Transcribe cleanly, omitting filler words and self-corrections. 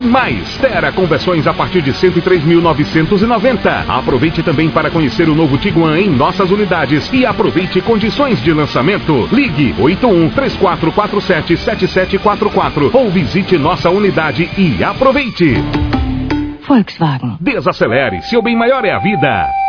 Mais Terra com versões a partir de R$ 103.990. Aproveite também para conhecer o novo Tiguan em nossas unidades e aproveite condições de lançamento. Ligue 81-3447-7744 ou visite nossa unidade e aproveite. Volkswagen. Desacelere, seu bem maior é a vida.